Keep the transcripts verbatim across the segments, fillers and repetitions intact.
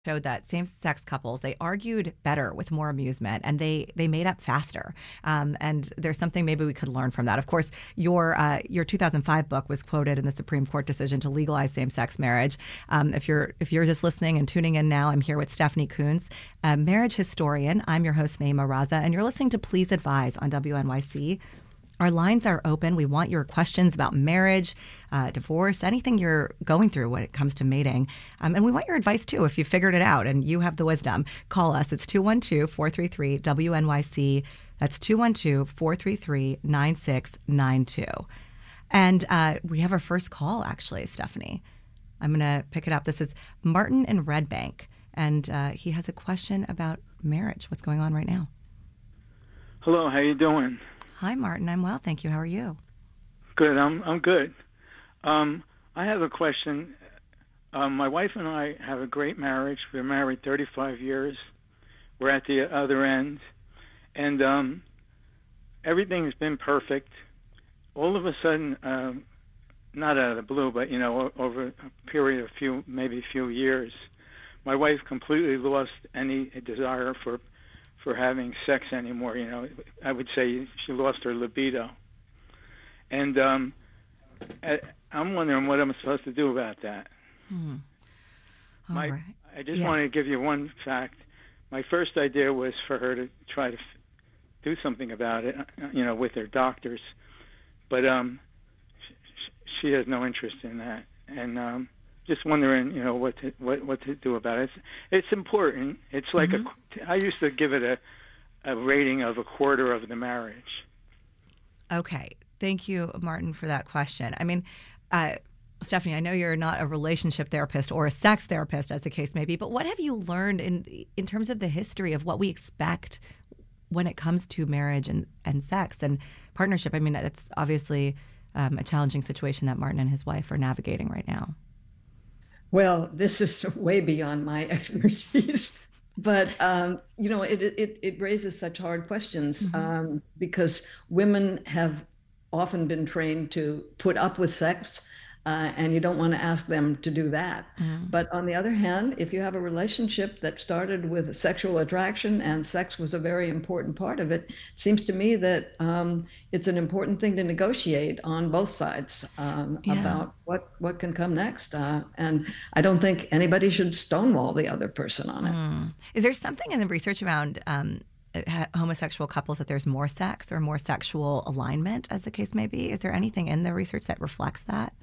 showed that same-sex couples, they argued better with more amusement, and they they made up faster. Um, and there's something maybe we could learn from that. Of course, your uh, your two thousand five book was quoted in the Supreme Court decision to legalize same-sex marriage. Um, if you're if you're just listening and tuning in now, I'm here with Stephanie Coontz, a marriage historian. I'm your host, Naima Raza, and you're listening to Please Advise on W N Y C. Our lines are open. We want your questions about marriage, uh, divorce, anything you're going through when it comes to mating. Um, and we want your advice, too, if you figured it out and you have the wisdom. Call us. It's two one two, four three three, W N Y C. That's two one two, four three three, nine six nine two. And uh, we have our first call, actually, Stephanie. I'm going to pick it up. This is Martin in Red Bank, and uh, he has a question about marriage. What's going on right now? Hello, how you doing? Hi, Martin. I'm well, thank you. How are you? Good. I'm I'm good. Um, I have a question. Um, my wife and I have a great marriage. We're married thirty-five years. We're at the other end, and um, everything has been perfect. All of a sudden, um, not out of the blue, but you know, o- over a period of few, maybe a few years, my wife completely lost any desire for for having sex anymore. You know, I would say she lost her libido. And um, I, I'm wondering what I'm supposed to do about that. Hmm. All My, right. I just Yes. want to give you one fact. My first idea was for her to try to f- do something about it, uh, you know, with her doctors. But um, sh- she has no interest in that. And um, just wondering, you know, what to what what to do about it. It's, it's important. It's like Mhm. a. I used to give it a a rating of a quarter of the marriage. Okay. Thank you, Martin, for that question. I mean, uh, Stephanie, I know you're not a relationship therapist or a sex therapist, as the case may be, but what have you learned in in terms of the history of what we expect when it comes to marriage and, and sex and partnership? I mean, it's obviously um, a challenging situation that Martin and his wife are navigating right now. Well, this is way beyond my expertise, but um, you know, it, it it raises such hard questions Hmm. um, because women have often been trained to put up with sex, uh, and you don't want to ask them to do that. Mm. But on the other hand, if you have a relationship that started with sexual attraction and sex was a very important part of it, it seems to me that um, it's an important thing to negotiate on both sides um, Yeah. about what what can come next. Uh, and I don't think anybody should stonewall the other person on it. Mm. Is there something in the research around um, uh, homosexual couples that there's more sex or more sexual alignment, as the case may be? Is there anything in the research that reflects that?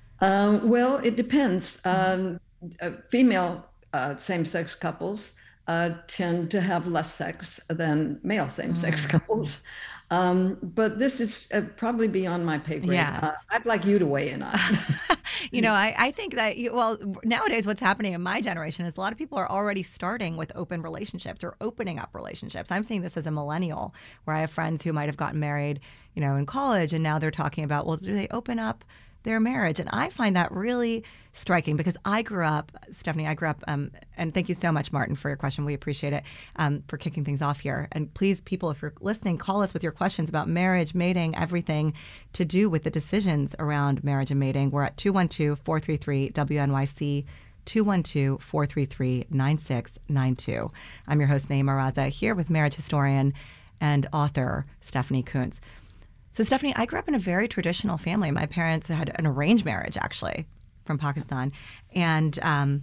Um, well, it depends. Mhm. Um, uh, female uh, same-sex couples uh, tend to have less sex than male same-sex Mm. couples. Um, but this is uh, probably beyond my pay grade. Yes. Uh, I'd like you to weigh in on You know, it. I, I think that, you, well, nowadays what's happening in my generation is a lot of people are already starting with open relationships or opening up relationships. I'm seeing this as a millennial where I have friends who might have gotten married, you know, in college and now they're talking about, well, do they open up their marriage? And I find that really striking because I grew up, Stephanie, I grew up, um, and thank you so much, Martin, for your question. We appreciate it, um, for kicking things off here. And please, people, if you're listening, call us with your questions about marriage, mating, everything to do with the decisions around marriage and mating. We're at two one two, four three three, W N Y C, two one two, four three three, nine six nine two. I'm your host, Naima Raza, here with marriage historian and author Stephanie Coontz. So, Stephanie, I grew up in a very traditional family. My parents had an arranged marriage, actually, from Pakistan, and um,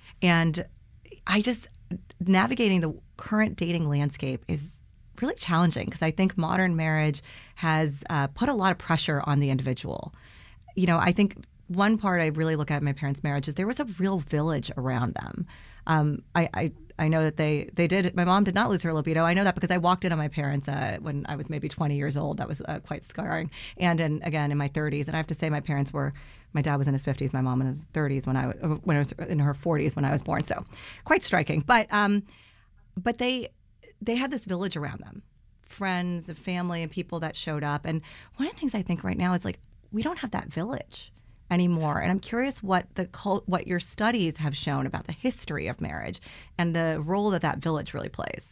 and I just navigating the current dating landscape is really challenging because I think modern marriage has uh, put a lot of pressure on the individual. You know, I think one part I really look at in my parents' marriage is there was a real village around them. Um, I, I I know that they they did. My mom did not lose her libido. I know that because I walked in on my parents uh, when I was maybe twenty years old. That was uh, quite scarring. And in, again in my thirties. And I have to say, my parents were. My dad was in his fifties. My mom in his thirties when I when I was in her forties when I was born. So, quite striking. But um, but they they had this village around them, friends, and family, and people that showed up. And one of the things I think right now is like we don't have that village anymore. And I'm curious what the cult, what your studies have shown about the history of marriage and the role that that village really plays.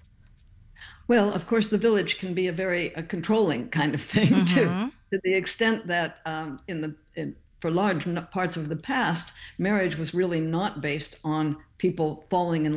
Well, of course, the village can be a very uh, controlling kind of thing too, Mm-hmm. to the extent that um, in the in, for large parts of the past, marriage was really not based on people falling in